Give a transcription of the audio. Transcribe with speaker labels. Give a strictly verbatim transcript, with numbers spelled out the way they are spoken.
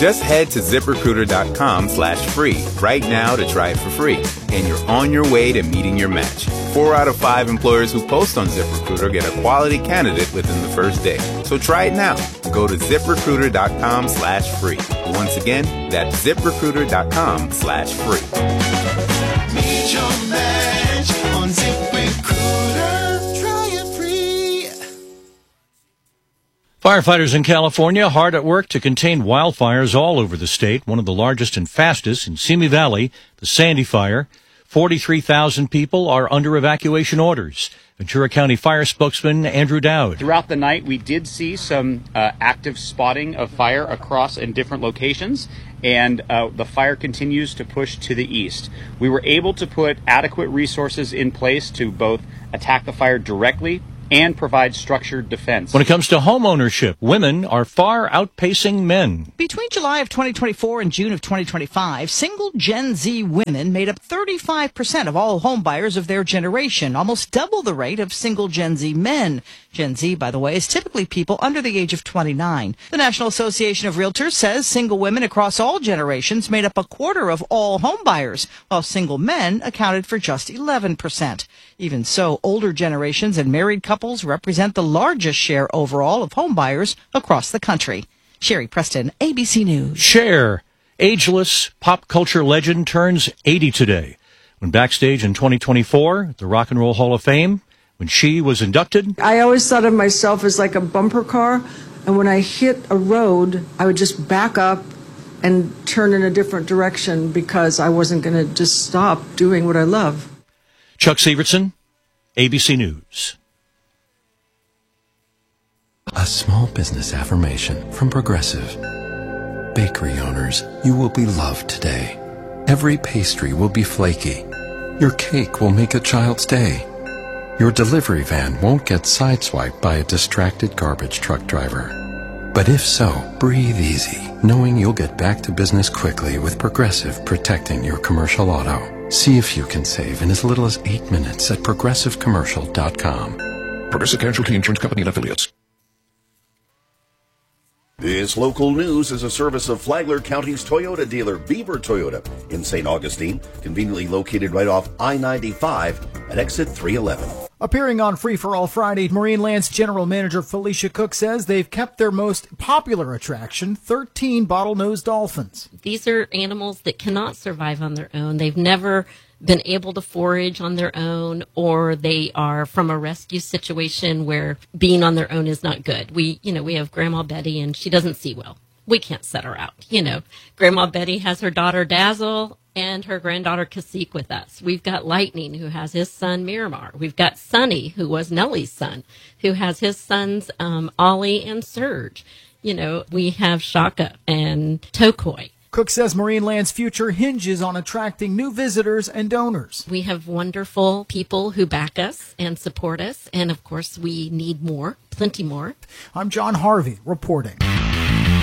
Speaker 1: Just head to ZipRecruiter.com slash free right now to try it for free. And you're on your way to meeting your match. Four out of five employers who post on ZipRecruiter get a quality candidate within the first day. So try it now. Go to ZipRecruiter.com slash free. Once again, that's ZipRecruiter.com slash free.
Speaker 2: Meet your match on ZipRecruiter. Try it free.
Speaker 3: Firefighters in California hard at work to contain wildfires all over the state. One of the largest and fastest in Simi Valley, the Sandy Fire. forty-three thousand people are under evacuation orders. Ventura County Fire spokesman Andrew Dowd.
Speaker 4: Throughout the night, we did see some uh, active spotting of fire across in different locations, and uh, the fire continues to push to the east. We were able to put adequate resources in place to both attack the fire directly and provide structured defense.
Speaker 3: When it comes to home ownership, women are far outpacing men.
Speaker 5: Between July of twenty twenty-four and June of twenty twenty-five, single Gen Z women made up thirty-five percent of all home buyers of their generation, almost double the rate of single Gen Z men. Gen Z, by the way, is typically people under the age of twenty-nine. The National Association of Realtors says single women across all generations made up a quarter of all home buyers, while single men accounted for just eleven percent. Even so, older generations and married couples represent the largest share overall of home buyers across the country. Sherry Preston, A B C News.
Speaker 3: Cher, ageless pop culture legend, turns eighty today. When backstage in twenty twenty-four at the Rock and Roll Hall of Fame, when she was inducted.
Speaker 6: I always thought of myself as like a bumper car, and when I hit a road, I would just back up and turn in a different direction because I wasn't going to just stop doing what I love.
Speaker 3: Chuck Severson, A B C News.
Speaker 7: A small business affirmation from Progressive. Bakery owners, you will be loved today. Every pastry will be flaky. Your cake will make a child's day. Your delivery van won't get sideswiped by a distracted garbage truck driver. But if so, breathe easy, knowing you'll get back to business quickly with Progressive protecting your commercial auto. See if you can save in as little as eight minutes at progressive commercial dot com.
Speaker 8: Progressive Casualty Insurance Company and Affiliates.
Speaker 9: This local news is a service of Flagler County's Toyota dealer, Beaver Toyota, in Saint Augustine, conveniently located right off I ninety-five at exit three eleven.
Speaker 10: Appearing on Free for All Friday, Marine Land's General Manager Felicia Cook says they've kept their most popular attraction, thirteen bottlenose dolphins.
Speaker 11: These are animals that cannot survive on their own. They've never been able to forage on their own, or they are from a rescue situation where being on their own is not good. We, you know, we have Grandma Betty and she doesn't see well. We can't set her out. You know, Grandma Betty has her daughter Dazzle and her granddaughter Cacique with us. We've got Lightning, who has his son Miramar. We've got Sunny, who was Nellie's son, who has his sons um, Ollie and Serge. You know, we have Shaka and Tokoi.
Speaker 10: Cook says Marine Land's future hinges on attracting new visitors and donors.
Speaker 11: We have wonderful people who back us and support us, and of course we need more, plenty more.
Speaker 10: I'm John Harvey reporting.